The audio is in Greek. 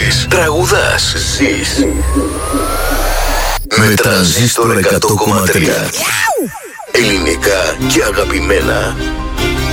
Μαθαίνεις, τραγουδάς, ζεις. Με Τρανζίστορ 100,3. Ελληνικά και αγαπημένα.